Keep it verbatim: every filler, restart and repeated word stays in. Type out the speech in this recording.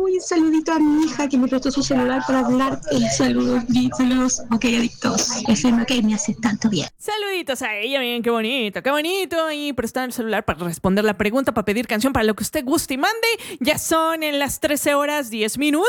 Uy, un saludito a mi hija que me prestó su celular para hablar. Eh, saludos, Gris, saludos. Ok, adictos. F M OK me hace tanto bien. Saluditos a ella, bien, qué bonito, qué bonito. Y prestar el celular para responder la pregunta, para pedir canción, para lo que usted guste y mande. Ya son en las trece horas diez minutos.